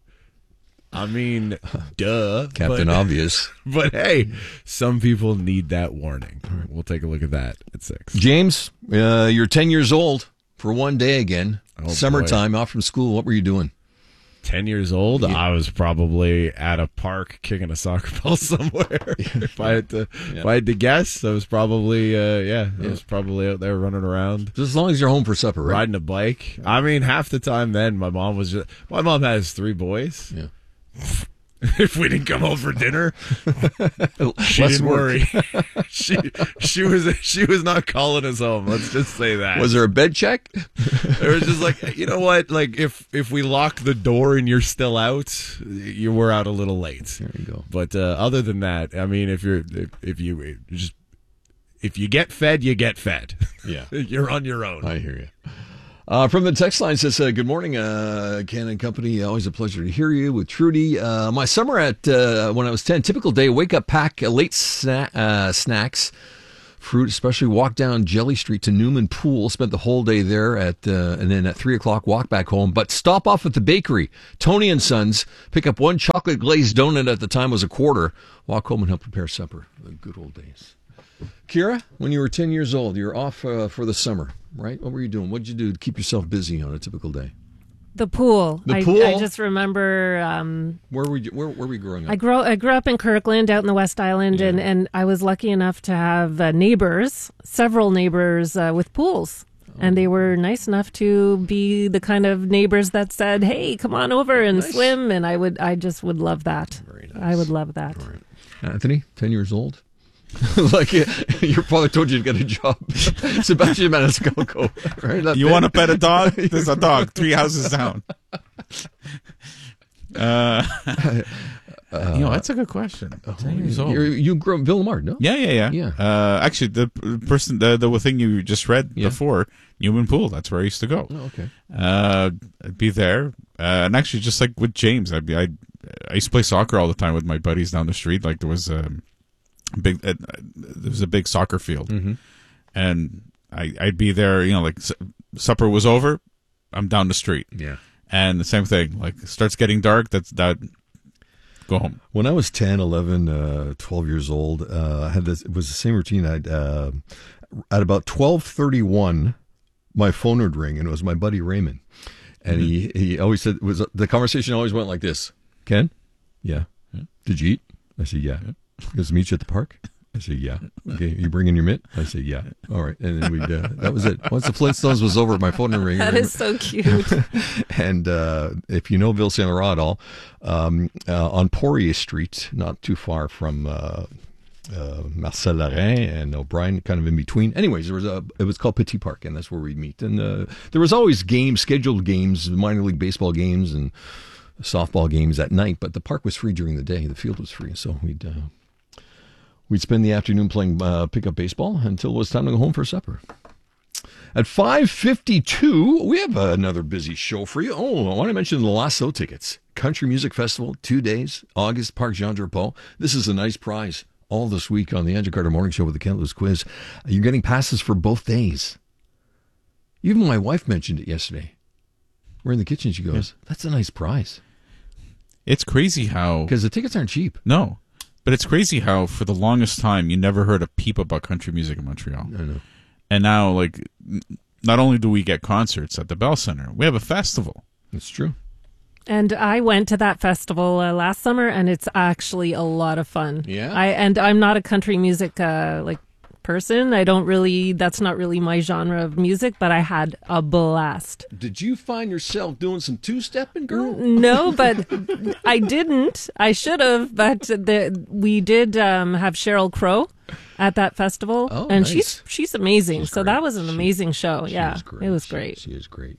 [SPEAKER 3] I mean, duh.
[SPEAKER 2] Captain
[SPEAKER 3] but,
[SPEAKER 2] Obvious.
[SPEAKER 3] But hey, some people need that warning. We'll take a look at that at six.
[SPEAKER 2] James, uh, you're ten years old for one day again.
[SPEAKER 3] Oh,
[SPEAKER 2] Summertime, boy. Off from school. What were you doing?
[SPEAKER 3] ten years old, yeah. I was probably at a park kicking a soccer ball somewhere. if I had to, yeah. if I had to guess, I was probably, uh, yeah, I was probably out there running around.
[SPEAKER 2] Just as long as you're home for supper, right?
[SPEAKER 3] Riding a bike. I mean, half the time then, my mom was just, my mom has three boys.
[SPEAKER 2] Yeah.
[SPEAKER 3] If we didn't come home for dinner, she
[SPEAKER 2] Less
[SPEAKER 3] didn't
[SPEAKER 2] work.
[SPEAKER 3] worry. she she was she was not calling us home. Let's just say that.
[SPEAKER 2] Was there a bed check?
[SPEAKER 3] It was just like, you know what? Like if if we lock the door and you're still out, you were out a little late.
[SPEAKER 2] There you go.
[SPEAKER 3] But uh, other than that, I mean, if you're if, if you just if you get fed, you get fed.
[SPEAKER 2] Yeah,
[SPEAKER 3] you're on your own.
[SPEAKER 2] I hear you. Uh, from the text line says, uh, good morning, uh, Ken and company. Always a pleasure to hear you with Trudy. Uh, my summer at uh, when I was ten, typical day, wake up, pack uh, late sna- uh, snacks, fruit, especially walk down Jelly Street to Newman Pool. Spent the whole day there at uh, and then at three o'clock, walk back home. But stop off at the bakery, Tony and Sons, pick up one chocolate glazed donut at the time was a quarter. Walk home and help prepare supper. The good old days. Kira, when you were ten years old, you were off uh, for the summer, right? What were you doing? What did you do to keep yourself busy on a typical day?
[SPEAKER 11] The pool.
[SPEAKER 2] The
[SPEAKER 11] I,
[SPEAKER 2] pool?
[SPEAKER 11] I just remember. Um,
[SPEAKER 2] where were you? Where, where were you growing up?
[SPEAKER 11] I grew. I grew up in Kirkland, out in the West Island,
[SPEAKER 2] Yeah.
[SPEAKER 11] and, and I was lucky enough to have uh, neighbors, several neighbors uh, with pools. And they were nice enough to be the kind of neighbors that said, "Hey, come on over and
[SPEAKER 2] Nice.
[SPEAKER 11] swim." And I would, I just would love that.
[SPEAKER 2] Very
[SPEAKER 11] I would love that.
[SPEAKER 2] Anthony, ten years old. Like uh, your father told you to get a job. Sebastian Maniscalco, right? That
[SPEAKER 12] You
[SPEAKER 2] bit.
[SPEAKER 12] want to pet a dog? There's a dog three houses down. Uh, you know, that's a good question. ten years old.
[SPEAKER 2] You're, you grew up in Villemard, no?
[SPEAKER 12] Yeah, yeah, yeah.
[SPEAKER 2] Yeah.
[SPEAKER 12] Uh, actually, the p- person, the the thing you just read
[SPEAKER 2] Yeah.
[SPEAKER 12] before, Newman Pool. That's where I used to go.
[SPEAKER 2] Oh, okay.
[SPEAKER 12] Uh, I'd be there, uh, and actually, just like with James, I'd be. I I used to play soccer all the time with my buddies down the street. Like there was um, a big, uh, there was a big soccer field,
[SPEAKER 2] Mhm.
[SPEAKER 12] and I I'd be there. You know, like su- supper was over, I'm down the street.
[SPEAKER 2] Yeah.
[SPEAKER 12] And the same thing. Like it starts getting dark. That's that. Go home.
[SPEAKER 2] When I was ten, eleven, uh, twelve years old, uh, I had this, it was the same routine. I'd, uh, at about twelve thirty-one, my phone would ring, and it was my buddy Raymond. And he, he always said, it was the conversation always went like this. Ken? Yeah.
[SPEAKER 12] Yeah.
[SPEAKER 2] Did you eat? I said, yeah. He goes, meet you at the park? I said, yeah. Okay, you bringing your mitt? I said, yeah. All right. And then we uh, that was it. Once the Flintstones was over, my phone would ring.
[SPEAKER 11] That is so cute.
[SPEAKER 2] And uh, if you know Ville Saint Laurent at all, um, uh, on Poirier Street, not too far from uh, uh, Marcel Lorrain and O'Brien, kind of in between. Anyways, there was a it was called Petit Park, and that's where we'd meet. And uh, there was always games, scheduled games, minor league baseball games and softball games at night. But the park was free during the day. The field was free, so we'd. Uh, We'd spend the afternoon playing uh, pickup baseball until it was time to go home for supper. At five fifty-two, we have another busy show for you. Oh, I want to mention the Lasso tickets. Country Music Festival, two days, August, Parc Jean-Drapeau. This is a nice prize all this week on the Andrew Carter Morning Show with the Kent Lewis Quiz. You're getting passes for both days. Even my wife mentioned it yesterday. We're in the kitchen. She goes, that's a nice prize.
[SPEAKER 12] It's crazy how...
[SPEAKER 2] Because the tickets aren't cheap.
[SPEAKER 12] No. But it's crazy how, for the longest time, you never heard a peep about country music in Montreal.
[SPEAKER 2] I know.
[SPEAKER 12] And now, like, n- not only do we get concerts at the Bell Center, we have a festival.
[SPEAKER 2] It's true.
[SPEAKER 11] And I went to that festival uh, last summer, and it's actually a lot of fun.
[SPEAKER 2] Yeah?
[SPEAKER 11] I and I'm not a country music uh, like person. I don't really. That's not really my genre of music. But I had a blast.
[SPEAKER 2] Did you find yourself doing some two-stepping, girl?
[SPEAKER 11] No, but I didn't. I should have. But the, we did um, have Sheryl Crow at that festival,
[SPEAKER 2] Oh,
[SPEAKER 11] and
[SPEAKER 2] nice.
[SPEAKER 11] she's she's amazing. so that was an amazing show.
[SPEAKER 2] She
[SPEAKER 11] yeah,
[SPEAKER 2] is great.
[SPEAKER 11] it was
[SPEAKER 2] She-
[SPEAKER 11] great.
[SPEAKER 2] She is great.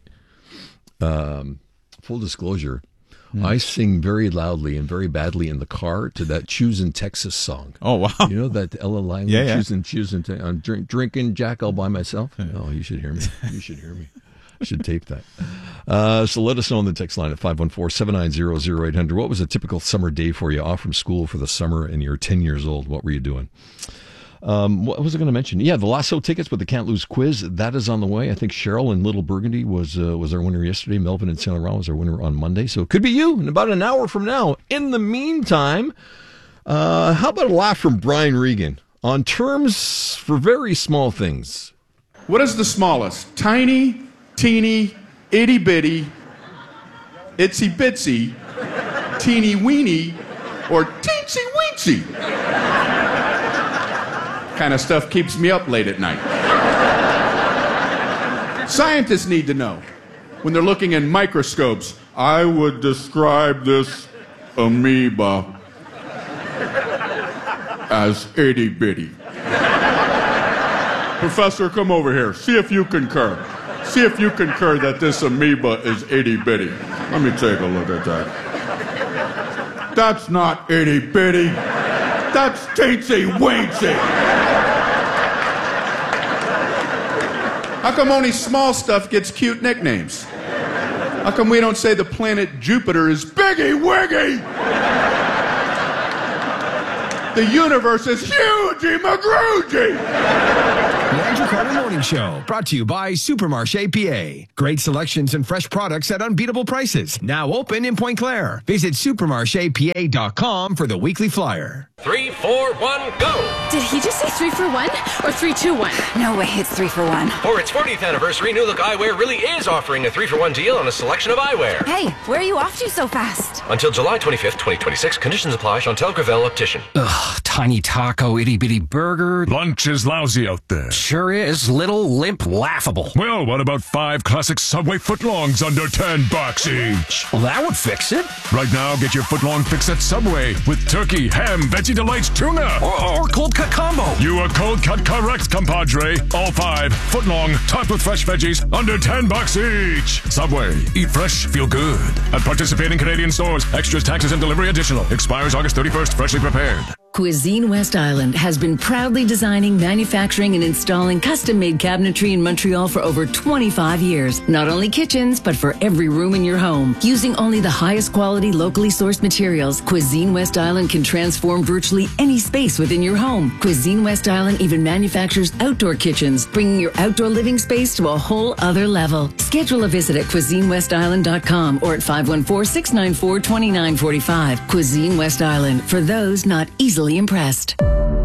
[SPEAKER 2] Um, full disclosure,
[SPEAKER 12] Hmm.
[SPEAKER 2] I sing very loudly and very badly in the car to that Choosing Texas song.
[SPEAKER 12] Oh, wow.
[SPEAKER 2] You know that Ella Lang,
[SPEAKER 12] Yeah, yeah.
[SPEAKER 2] Choosing, choosing, te- I'm drink, drinking Jack all by myself. Oh, you should hear me. You should hear me. I should tape that. Uh, so let us know on the text line at five one four, seven nine zero, zero eight hundred. What was a typical summer day for you off from school for the summer and you're ten years old? What were you doing? Um, what was I going to mention? Yeah, the Lasso tickets with the Can't Lose quiz. That is on the way. I think Cheryl in Little Burgundy was uh, was our winner yesterday. Melvin in Saint Laurent was our winner on Monday. So it could be you in about an hour from now. In the meantime, uh, how about a laugh from Brian Regan on terms for very small things?
[SPEAKER 13] What is the smallest? Tiny, teeny, itty bitty, itsy bitsy, teeny weeny, or teensy weensy. Kind of stuff keeps me up late at night. Scientists need to know, when they're looking in microscopes, I would describe this amoeba as itty bitty. Professor, come over here. See if you concur. See if you concur that this amoeba is itty bitty. Let me take a look at that. That's not itty bitty. That's teensy weensy. How come only small stuff gets cute nicknames? How come we don't say the planet Jupiter is Biggie Wiggy? The universe is Hughie McGroogey.
[SPEAKER 14] The Andrew Carter Morning Show, brought to you by Supermarché P A. Great selections and fresh products at unbeatable prices. Now open in Point Claire. Visit supermarché p a dot com for the weekly flyer.
[SPEAKER 15] Three, four, one, go!
[SPEAKER 16] Did he just say three for one or three, two, one?
[SPEAKER 17] No way, it's three for one.
[SPEAKER 15] For its fortieth anniversary, New Look Eyewear really is offering a three for one deal on a selection of eyewear.
[SPEAKER 17] Hey, where are you off to so fast?
[SPEAKER 15] Until July twenty-fifth, twenty twenty-six, conditions apply. Chantel Gravel, Optician.
[SPEAKER 26] Ugh, tiny taco, itty bitty burger.
[SPEAKER 27] Lunch is lousy out there.
[SPEAKER 26] Sure is. Little, limp, laughable.
[SPEAKER 27] Well, what about five classic Subway footlongs under ten bucks each?
[SPEAKER 26] Well, that would fix it.
[SPEAKER 27] Right now, get your footlong fix at Subway with turkey, ham, veggie delights, tuna.
[SPEAKER 26] Or, or cold cut combo.
[SPEAKER 27] You are cold cut correct, compadre. All five, footlong, topped with fresh veggies, under ten bucks each. Subway, eat fresh, feel good. At participating Canadian stores, extras, taxes, and delivery additional. Expires August thirty-first, freshly prepared.
[SPEAKER 28] Cuisine West Island has been proudly designing, manufacturing, and installing custom-made cabinetry in Montreal for over twenty-five years. Not only kitchens, but for every room in your home. Using only the highest quality, locally sourced materials, Cuisine West Island can transform virtually any space within your home. Cuisine West Island even manufactures outdoor kitchens, bringing your outdoor living space to a whole other level. Schedule a visit at cuisine west island dot com or at five one four, six nine four, two nine four five. Cuisine West Island, for those not easily impressed.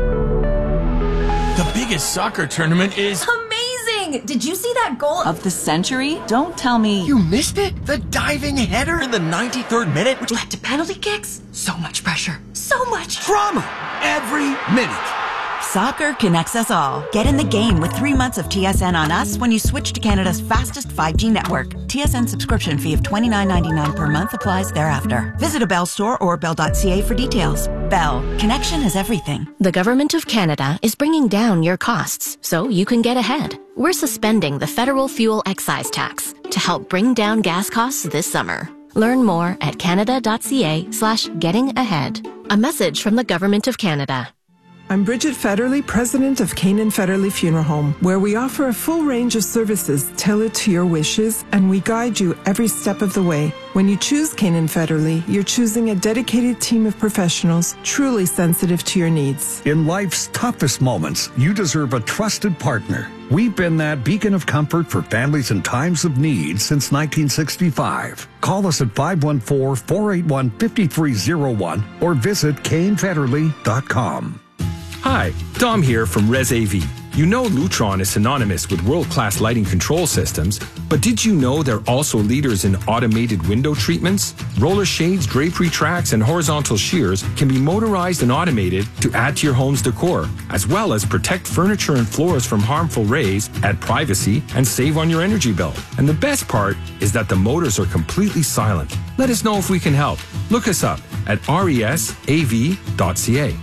[SPEAKER 29] The biggest soccer tournament is
[SPEAKER 30] amazing! Did you see that goal
[SPEAKER 9] of the century? Don't tell me
[SPEAKER 29] you missed it. The diving header in the ninety-third minute,
[SPEAKER 30] which led to penalty kicks. So much pressure, so much
[SPEAKER 29] drama every minute.
[SPEAKER 31] Soccer connects us all. Get in the game with three months of T S N on us when you switch to Canada's fastest five G network. T S N subscription fee of twenty-nine ninety-nine per month applies thereafter. Visit a Bell store or bell dot c a for details. Bell. Connection is everything.
[SPEAKER 32] The Government of Canada is bringing down your costs so you can get ahead. We're suspending the federal fuel excise tax to help bring down gas costs this summer. Learn more at canada dot c a slash getting ahead. A message from the Government of Canada.
[SPEAKER 33] I'm Bridget Federley, president of Canaan Federley Funeral Home, where we offer a full range of services tailored to your wishes, and we guide you every step of the way. When you choose Canaan Federley, you're choosing a dedicated team of professionals truly sensitive to your needs.
[SPEAKER 34] In life's toughest moments, you deserve a trusted partner. We've been that beacon of comfort for families in times of need since nineteen sixty-five. Call us at five one four, four eight one, five three zero one or visit kane federley dot com.
[SPEAKER 35] Hi, Dom here from Res A V. You know Lutron is synonymous with world-class lighting control systems, but did you know they're also leaders in automated window treatments? Roller shades, drapery tracks, and horizontal shears can be motorized and automated to add to your home's decor, as well as protect furniture and floors from harmful rays, add privacy, and save on your energy bill. And the best part is that the motors are completely silent. Let us know if we can help. Look us up at res a v dot c a.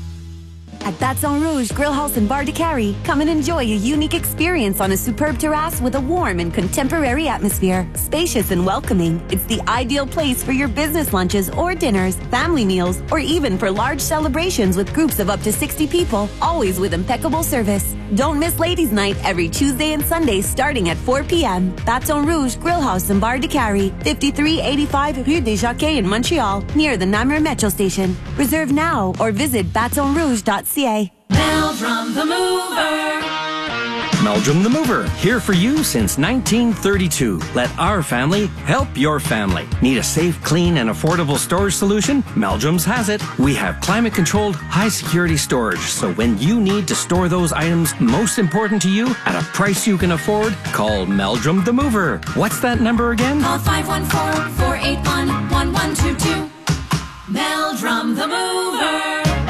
[SPEAKER 4] At Baton Rouge Grill House and Bar de Carry, come and enjoy a unique experience on a superb terrace with a warm and contemporary atmosphere. Spacious and welcoming, it's the ideal place for your business lunches or dinners, family meals, or even for large celebrations with groups of up to sixty people, always with impeccable service. Don't miss Ladies' Night every Tuesday and Sunday starting at four p.m. Baton Rouge Grill House and Bar de Carry, fifty-three eighty-five Rue des Jacquets in Montreal, near the Namur Metro Station. Reserve now or visit baton rouge dot c a.
[SPEAKER 30] Meldrum the Mover.
[SPEAKER 35] Meldrum the Mover, here for you since nineteen thirty-two. Let our family help your family. Need a safe, clean, and affordable storage solution? Meldrum's has it. We have climate-controlled, high-security storage, so when you need to store those items most important to you at a price you can afford, call Meldrum the Mover. What's that number again?
[SPEAKER 1] Call five one four, four eight one, one one two two. Meldrum the Mover.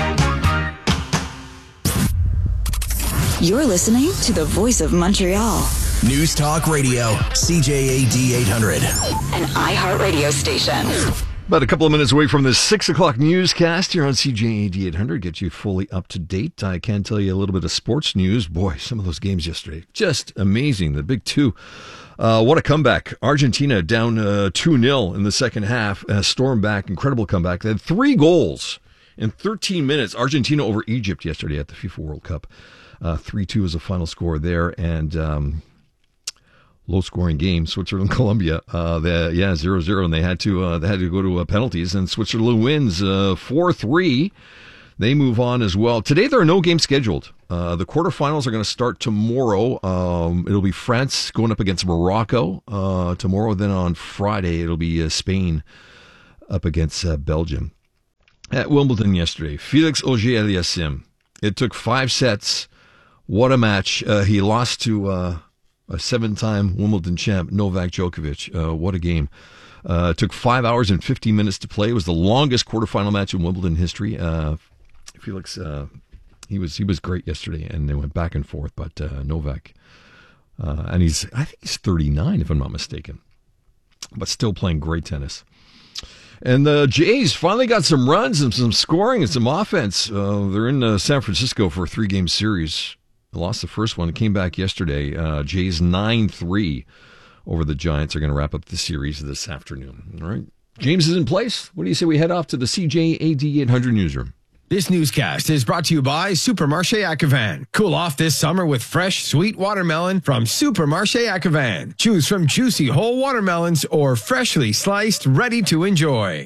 [SPEAKER 3] You're listening to the voice of Montreal.
[SPEAKER 29] News Talk Radio, C J A D eight hundred.
[SPEAKER 3] An iHeartRadio station.
[SPEAKER 2] About a couple of minutes away from the six o'clock newscast here on C J A D eight hundred. Get you fully up to date. I can tell you a little bit of sports news. Boy, some of those games yesterday, just amazing. The big two. Uh, what a comeback. Argentina down uh, two nil in the second half. Uh, stormed back. Incredible comeback. They had three goals in thirteen minutes. Argentina over Egypt yesterday at the FIFA World Cup. Uh, three two is the final score there. And um, low-scoring game, Switzerland, Colombia. Uh, they, yeah, zero zero, and they had to uh, they had to go to uh, penalties, and Switzerland wins uh, four three. They move on as well. Today, there are no games scheduled. Uh, the quarterfinals are going to start tomorrow. Um, it'll be France going up against Morocco uh, tomorrow. Then on Friday, it'll be uh, Spain up against uh, Belgium. At Wimbledon yesterday, Felix Auger-Aliassime. It took five sets. What a match. Uh, he lost to uh, a seven-time Wimbledon champ, Novak Djokovic. Uh, what a game. Uh, it took five hours and fifteen minutes to play. It was the longest quarterfinal match in Wimbledon history. Uh, Felix, uh, he was he was great yesterday, and they went back and forth. But uh, Novak, uh, and he's I think he's thirty-nine, if I'm not mistaken, but still playing great tennis. And the Jays finally got some runs and some scoring and some offense. Uh, they're in uh, San Francisco for a three-game series. They lost the first one. Came back yesterday. Uh, Jays nine three over the Giants. Are going to wrap up the series this afternoon. All right. James is in place. What do you say we head off to the C J A D eight hundred newsroom?
[SPEAKER 14] This newscast is brought to you by Supermarché Acavan. Cool off this summer with fresh, sweet watermelon from Supermarché Acavan. Choose from juicy whole watermelons or freshly sliced, ready to enjoy.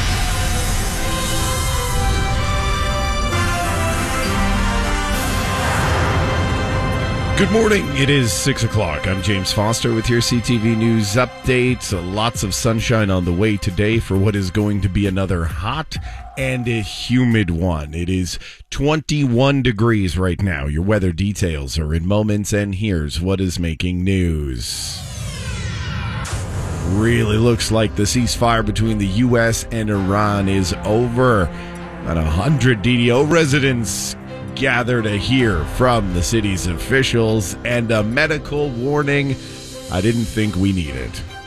[SPEAKER 5] Good morning. It is six o'clock. I'm James Foster with your C T V News update. Lots of sunshine on the way today for what is going to be another hot and a humid one. It is twenty-one degrees right now. Your weather details are in moments, and here's what is making news. Really looks like the ceasefire between the U S and Iran is over. About one hundred D D O residents gathered to hear from the city's officials, and a medical warning I didn't think we needed.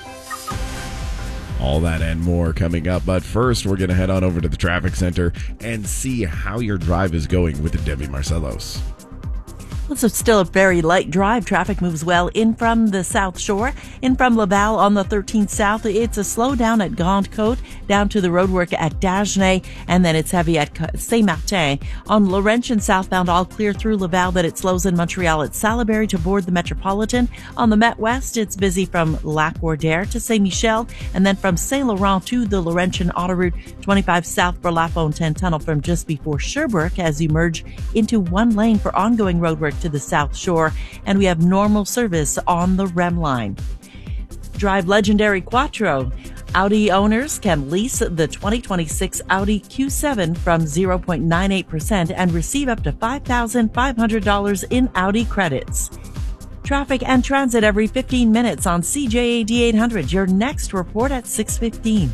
[SPEAKER 5] All that and more coming up, but first we're going to head on over to the traffic center and see how your drive is going with Debbie Marcelos.
[SPEAKER 9] It's still a very light drive. Traffic moves well in from the South Shore. In from Laval on the thirteenth South, it's a slowdown at Grande Côte, down to the roadwork at Dagenais, and then it's heavy at Saint-Martin. On Laurentian southbound, all clear through Laval, but it slows in Montreal at Salaberry to board the Metropolitan. On the Met West, it's busy from Lac-Wardair to Saint-Michel, and then from Saint-Laurent to the Laurentian Autoroute twenty-five South for La Fontaine Tunnel from just before Sherbrooke as you merge into one lane for ongoing roadwork to the South Shore, and we have normal service on the R E M line. Drive legendary Quattro. Audi owners can lease the twenty twenty-six Audi Q seven from zero point nine eight percent and receive up to five thousand five hundred dollars in Audi credits. Traffic and transit every fifteen minutes on C J A D eight hundred. Your next report at six fifteen.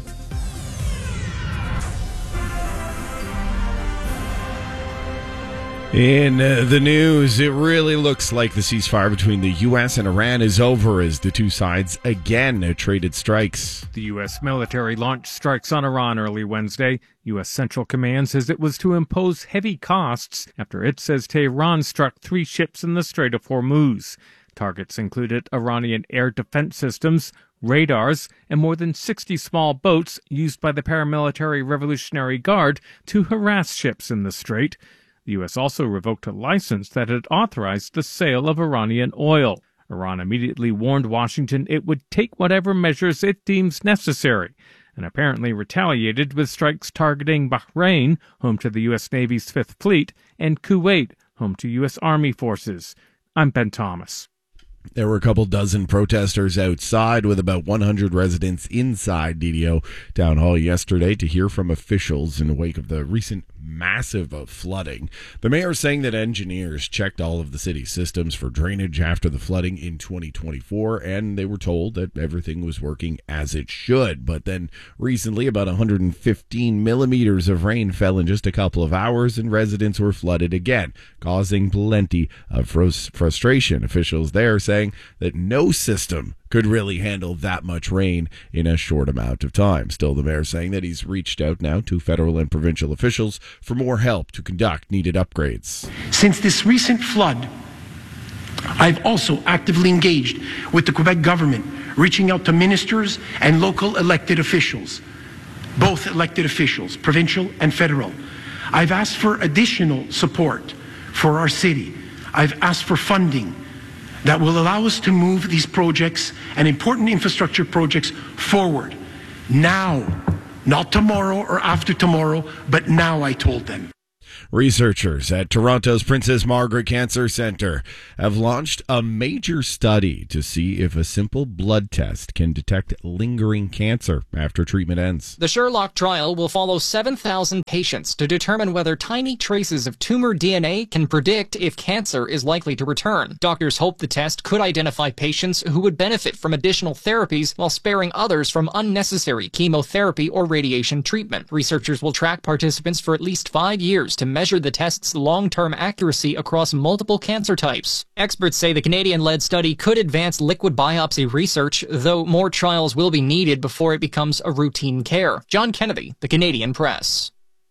[SPEAKER 5] In uh, the news, it really looks like the ceasefire between the U S and Iran is over as the two sides again traded strikes.
[SPEAKER 6] The U S military launched strikes on Iran early Wednesday. U S Central Command says it was to impose heavy costs after it says Tehran struck three ships in the Strait of Hormuz. Targets included Iranian air defense systems, radars, and more than sixty small boats used by the paramilitary Revolutionary Guard to harass ships in the strait. The U S also revoked a license that had authorized the sale of Iranian oil. Iran immediately warned Washington it would take whatever measures it deems necessary, and apparently retaliated with strikes targeting Bahrain, home to the U S Navy's Fifth Fleet, and Kuwait, home to U S Army forces. I'm Ben Thomas.
[SPEAKER 5] There were a couple dozen protesters outside with about one hundred residents inside D D O Town Hall yesterday to hear from officials in the wake of the recent massive uh, flooding. The mayor saying that engineers checked all of the city's systems for drainage after the flooding in twenty twenty-four, and they were told that everything was working as it should. But then recently, about one hundred fifteen millimeters of rain fell in just a couple of hours, and residents were flooded again, causing plenty of frus- frustration. Officials there saying that no system could really handle that much rain in a short amount of time. Still, the mayor saying that he's reached out now to federal and provincial officials for more help to conduct needed upgrades.
[SPEAKER 7] Since this recent flood, I've also actively engaged with the Quebec government, reaching out to ministers and local elected officials, both elected officials, provincial and federal. I've asked for additional support for our city. I've asked for funding that will allow us to move these projects and important infrastructure projects forward. Now, not tomorrow or after tomorrow, but now, I told them.
[SPEAKER 5] Researchers at Toronto's Princess Margaret Cancer Centre have launched a major study to see if a simple blood test can detect lingering cancer after treatment ends.
[SPEAKER 8] The Sherlock trial will follow seven thousand patients to determine whether tiny traces of tumor D N A can predict if cancer is likely to return. Doctors hope the test could identify patients who would benefit from additional therapies while sparing others from unnecessary chemotherapy or radiation treatment. Researchers will track participants for at least five years to measure the test's long-term accuracy across multiple cancer types. Experts say the Canadian-led study could advance liquid biopsy research, though more trials will be needed before it becomes a routine care. John Kennedy, The Canadian Press.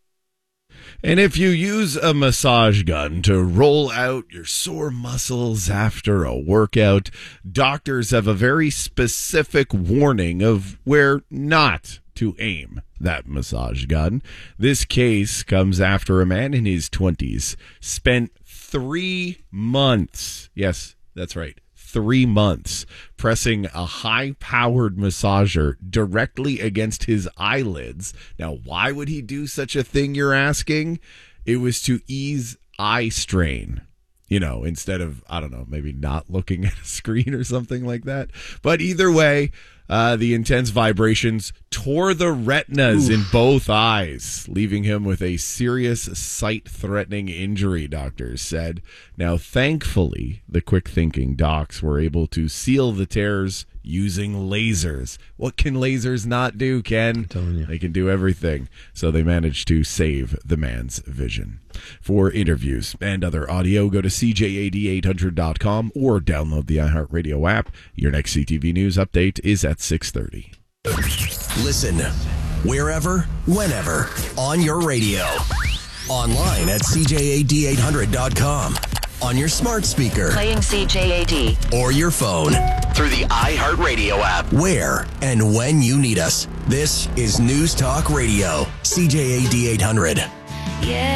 [SPEAKER 5] And if you use a massage gun to roll out your sore muscles after a workout, doctors have a very specific warning of where not to aim that massage gun. This case comes after a man in his twenties spent three months, yes, that's right, three months, pressing a high-powered massager directly against his eyelids. Now, why would he do such a thing, you're asking? It was to ease eye strain. You know, instead of, I don't know, maybe not looking at a screen or something like that. But either way, uh, the intense vibrations tore the retinas Oof. in both eyes, leaving him with a serious sight-threatening injury, doctors said. Now, thankfully, the quick-thinking docs were able to seal the tears using lasers. What can lasers not do, Ken? I'm telling you. They can do everything. So they managed to save the man's vision. For interviews and other audio, go to C J A D eight hundred dot com or download the iHeartRadio app. Your next C T V News update is at six thirty.
[SPEAKER 10] Listen wherever, whenever, on your radio. Online at C J A D eight hundred dot com. On your smart speaker.
[SPEAKER 3] Playing C J A D.
[SPEAKER 10] Or your phone. Through the iHeartRadio app. Where and when you need us. This is News Talk Radio. C J A D eight hundred.
[SPEAKER 3] Yeah.